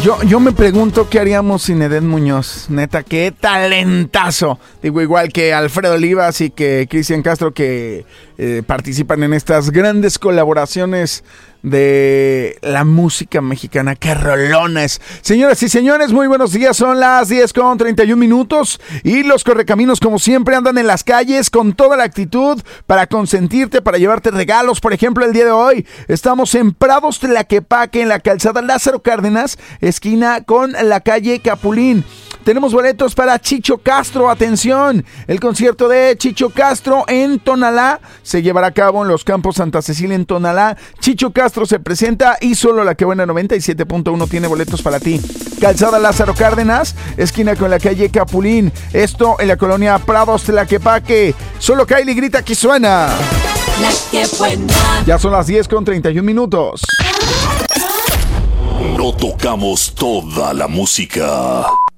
Yo me pregunto qué haríamos sin Edén Muñoz. Neta, qué talentazo. Digo, igual que Alfredo Olivas y que Cristian Castro, que participan en estas grandes colaboraciones de la música mexicana. ¡Qué rolones! Señoras y señores, muy buenos días. Son las 10:31 y los correcaminos, como siempre, andan en las calles con toda la actitud para consentirte, para llevarte regalos. Por ejemplo, el día de hoy estamos en Prados Tlaquepaque, en la calzada Lázaro Cárdenas, esquina con la calle Capulín. Tenemos boletos para Chicho Castro. Atención, el concierto de Chicho Castro en Tonalá se llevará a cabo en los Campos Santa Cecilia en Tonalá. Chicho Castro se presenta y solo La Que Buena 97.1 tiene boletos para ti. Calzada Lázaro Cárdenas, esquina con la calle Capulín. Esto en la colonia Prados Tlaquepaque. Solo Kylie grita, aquí suena La Que Buena. Ya son las 10:31. No tocamos toda la música.